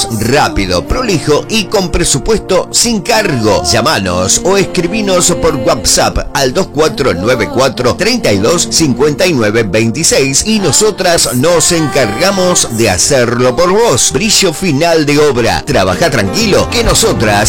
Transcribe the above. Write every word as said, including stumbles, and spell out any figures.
Rápido, prolijo y con presupuesto sin cargo. Llamanos o escribinos por WhatsApp al dos cuatro nueve cuatro, treinta y dos, cincuenta y nueve, veintiséis y nosotras nos encargamos de hacerlo por vos. Brillo final de obra. Trabaja tranquilo que nosotras